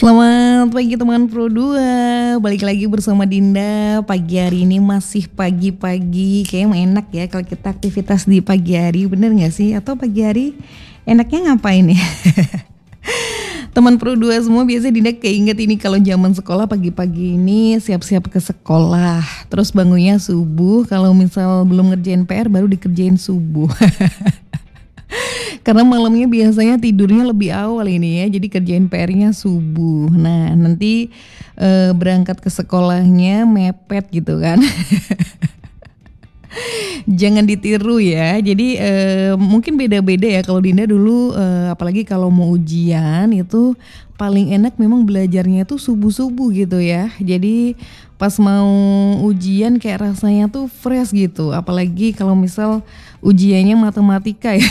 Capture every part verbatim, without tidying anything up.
Selamat pagi teman Pro dua, balik lagi bersama Dinda. Pagi hari ini masih pagi-pagi, kayaknya enak ya kalau kita aktivitas di pagi hari, bener gak sih? Atau pagi hari enaknya ngapain ya? Teman Pro dua semua, biasanya Dinda keinget ini kalau zaman sekolah pagi-pagi ini siap-siap ke sekolah. Terus bangunnya subuh, kalau misal belum ngerjain P R baru dikerjain subuh. Karena malamnya biasanya tidurnya lebih awal ini ya, jadi kerjain P R-nya subuh. Nah nanti e, berangkat ke sekolahnya mepet gitu kan. Jangan ditiru ya. Jadi e, mungkin beda-beda ya. Kalau Dinda dulu e, apalagi kalau mau ujian itu paling enak memang belajarnya tuh subuh-subuh gitu ya. Jadi pas mau ujian kayak rasanya tuh fresh gitu. Apalagi kalau misal ujiannya matematika ya.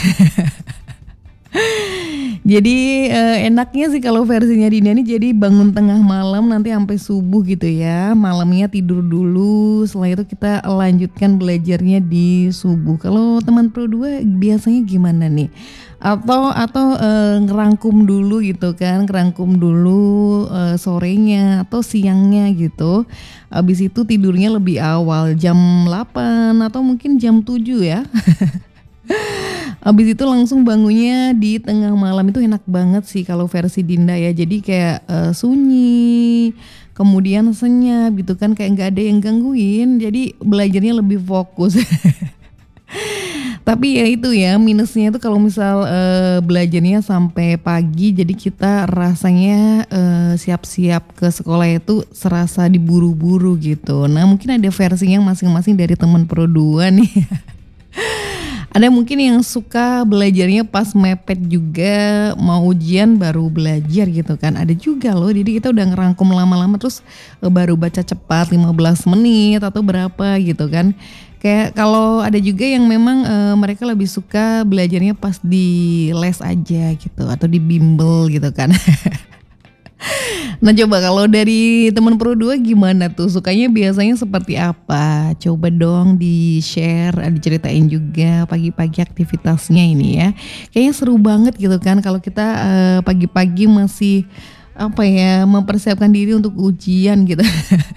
Jadi eh, enaknya sih kalau versinya Dinda ini jadi bangun tengah malam nanti sampai subuh gitu ya. Malamnya tidur dulu, setelah itu kita lanjutkan belajarnya di subuh. Kalau teman Pro dua biasanya gimana nih? Atau atau eh, ngerangkum dulu gitu kan, ngerangkum dulu eh, sorenya atau siangnya gitu. Habis itu tidurnya lebih awal jam delapan atau mungkin jam tujuh ya. Abis itu langsung bangunnya di tengah malam, itu enak banget sih kalau versi Dinda ya. Jadi kayak uh, sunyi, kemudian senyap gitu kan, kayak nggak ada yang gangguin. Jadi belajarnya lebih fokus. Tapi ya itu ya minusnya itu kalau misal uh, belajarnya sampai pagi, jadi kita rasanya uh, siap-siap ke sekolah itu serasa diburu-buru gitu. Nah mungkin ada versinya masing-masing dari teman Pro dua nih. Ada mungkin yang suka belajarnya pas mepet juga, mau ujian baru belajar gitu kan. Ada juga loh, jadi kita udah ngerangkum lama-lama terus baru baca cepat lima belas menit atau berapa gitu kan. Kayak kalau ada juga yang memang e, mereka lebih suka belajarnya pas di les aja gitu atau di bimbel gitu kan. Nah coba kalau dari teman Pro dua gimana tuh, sukanya biasanya seperti apa? Coba dong di share, diceritain juga pagi-pagi aktivitasnya ini ya. Kayaknya seru banget gitu kan kalau kita uh, pagi-pagi masih apa ya, mempersiapkan diri untuk ujian gitu.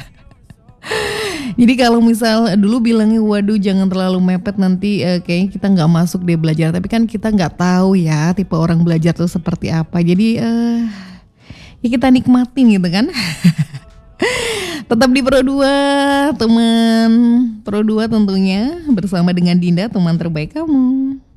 Jadi kalau misal dulu bilangnya waduh jangan terlalu mepet nanti uh, kayaknya kita nggak masuk deh belajar. Tapi kan kita nggak tahu ya tipe orang belajar tuh seperti apa. Jadi uh, ya kita nikmatin gitu kan. Tetap di Pro dua, teman Pro dua tentunya, bersama dengan Dinda, teman terbaik kamu.